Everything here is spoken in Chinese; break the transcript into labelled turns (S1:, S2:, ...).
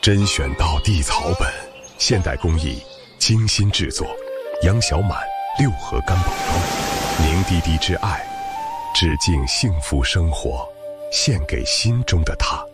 S1: 甄选道地草本，现代工艺精心制作，杨小满六合干宝膏，凝滴滴之爱，致敬幸福生活，献给心中的他。